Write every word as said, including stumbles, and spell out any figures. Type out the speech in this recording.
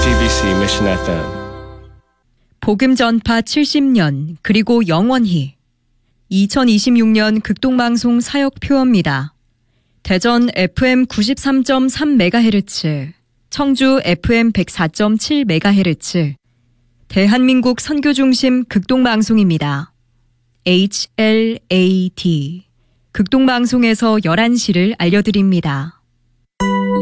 씨비씨 Mission 에프엠. 복음 전파 칠십 년 그리고 영원히 이천이십육 년 극동방송 사역표입니다. 대전 에프엠 구십삼 점 삼 메가헤르츠, 청주 에프엠 백사 점 칠 메가헤르츠, 대한민국 선교중심 극동방송입니다. 에이치엘에이디 극동방송에서 열한 시를 알려드립니다.